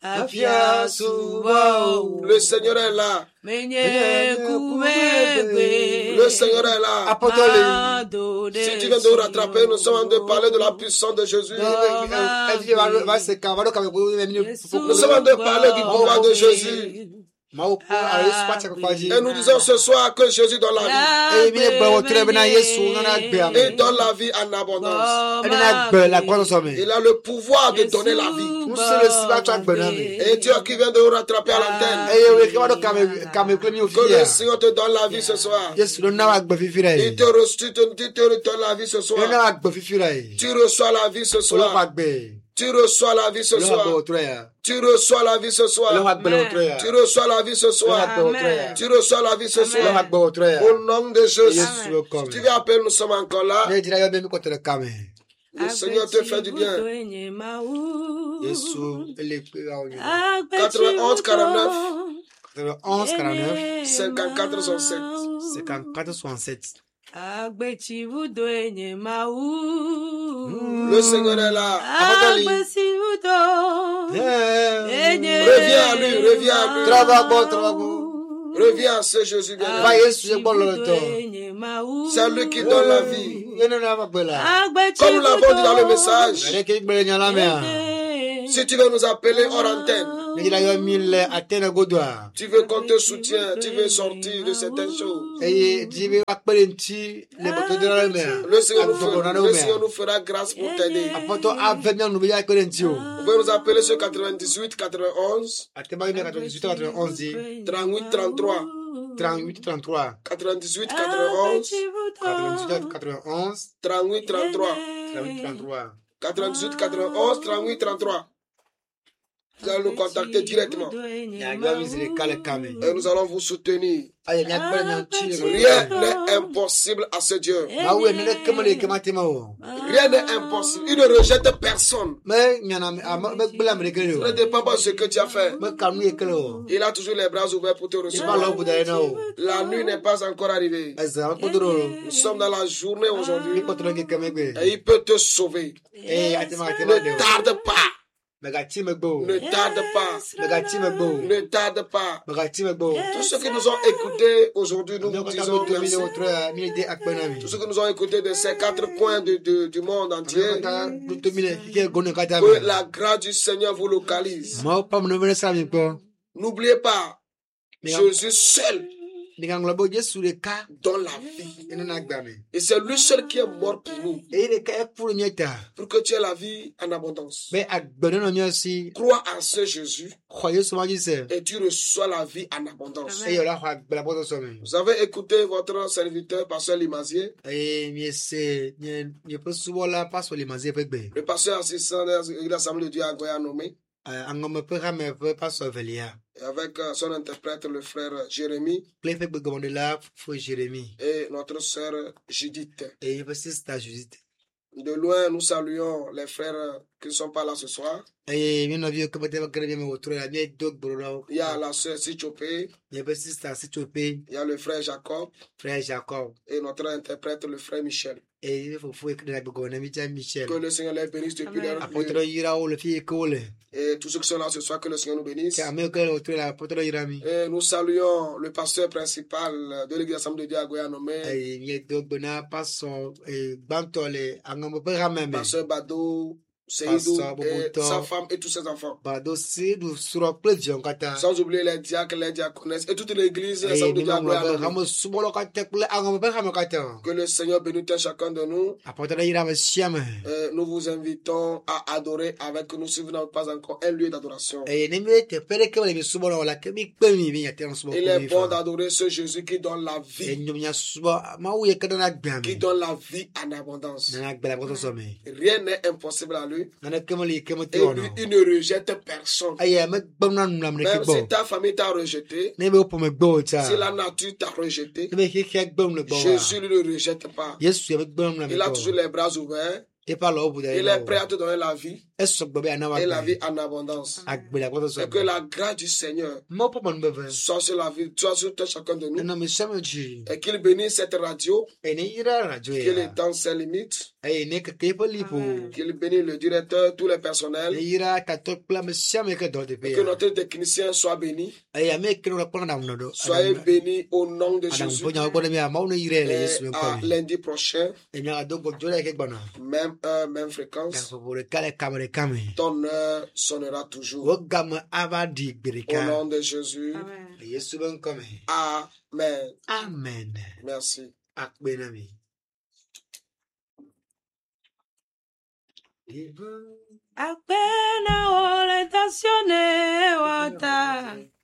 Le Seigneur est là. Le Seigneur est là. Si tu viens de nous rattraper, nous sommes en train de parler de la puissance de Jésus. Nous sommes en train de parler du pouvoir de Jésus. Et nous disons ce soir que Jésus donne la vie. Il donne la vie en abondance. Il a le pouvoir de donner la vie. Et Dieu qui vient de nous rattraper à l'antenne, que le Seigneur te donne la vie ce soir. Il te donne la vie ce soir. Tu reçois la vie ce soir. Tu reçois la vie ce soir. Tu reçois la vie ce soir. Tu reçois la vie ce soir. Tu reçois la vie ce soir. Au nom de Jésus. Si tu veux appeler, nous sommes encore là. Le Seigneur te fait du bien. 91 49 54 67. 54 67. Le Seigneur est là. Reviens à lui, reviens à lui. Reviens à ce Jésus bien-aimé. C'est lui qui donne la vie. Comme nous l'avons dit dans le message, si tu veux nous appeler hors antenne, tu veux qu'on te soutienne, tu veux sortir de certaines choses, le Seigneur nous fera grâce pour t'aider. Vous pouvez nous appeler sur 98 91 38 33 38 33 98 91 91 38 33 98 91 38 33. Vous allez nous contacter directement. Et nous allons vous soutenir. Rien n'est impossible à ce Dieu. Rien n'est impossible. Il ne rejette personne. Ne dépend pas de ce que tu as fait. Il a toujours les bras ouverts pour te recevoir. La nuit n'est pas encore arrivée. Nous sommes dans la journée aujourd'hui. Et il peut te sauver. Ne tarde pas. Ne tarde pas. Ne tarde pas. Tous ceux qui nous ont écoutés aujourd'hui, nous vous disons merci. Tous ceux qui nous ont écoutés de ces 4 coins du monde entier, que la grâce du Seigneur vous localise. N'oubliez pas, Jésus seul dans la vie. Et c'est lui seul qui est mort pour nous. Pour que tu aies la vie en abondance. Crois en ce Jésus. Et tu reçois la vie en abondance. Vous avez écouté votre serviteur, pasteur Limazier. Le pasteur assistant de l'Assemblée de Dieu à Goya-Nommé. Et avec son interprète, le frère Jérémie. Et notre sœur Judith. De loin, nous saluons les frères qui ne sont pas là ce soir. Il y a la sœur Sichopé. Il y a le frère Jacob. Et notre interprète, le frère Michel. Que le Seigneur les bénisse depuis leur vie. Et tous ceux qui sont là ce soir, que le Seigneur nous bénisse. Et nous saluons le pasteur principal de l'église Assemblée de Dieu à Goya-Nommé. Pasteur Bado, Seydou et sa femme et tous ses enfants. Sans oublier les diacres, les diaconesses et toute l'église Assemblée de Dieu à Goya-Nommé. Que le Seigneur bénisse chacun de nous. Nous vous invitons à adorer avec nous si vous n'avez pas encore un lieu d'adoration. Il est bon d'adorer ce Jésus qui donne la vie. Qui donne la vie en abondance. Rien n'est impossible à lui. Et lui, il ne rejette personne. Même si ta famille t'a rejeté, si la nature t'a rejeté, Jésus ne le rejette pas. Il a toujours les bras ouverts. Il est prêt à te donner la vie. et la vie en abondance. Et que la grâce du Seigneur soit sur la vie, soit sur chacun de nous. Et qu'il bénisse cette radio, qu'il étende ses limites, qu'il bénisse le directeur, tous les personnels, et que notre technicien soit béni. Soyez bénis au nom de Jésus. Et à lundi prochain, même heure, même fréquence, ton heure sonnera toujours. Au nom de Jésus. Amen. Amen. Merci. Apenas orazione,